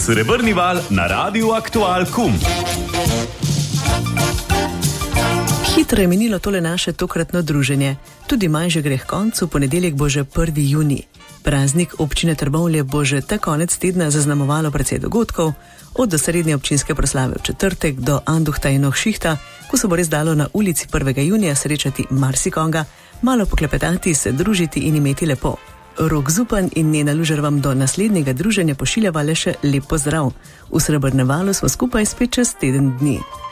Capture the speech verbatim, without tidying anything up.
Srebrni val na Radiu Aktual Kum. Hitro je minilo tole naše tokratno druženje. Tudi maj že gre k koncu, ponedeljek bo že prvi junij. Praznik občine Trbovlje bo že ta konec tedna zaznamovalo precej dogodkov, od osrednje občinske proslave v četrtek do Anduhta in Ohšihta, ko se bo res dalo na ulici prvega junija srečati marsikonga, malo poklepetati, se družiti in imeti lepo. Rok Zupan in Nena Lužer vam do naslednjega druženja pošiljava le še lep pozdrav. V Srebrnem valu smo skupaj spet čez teden dni.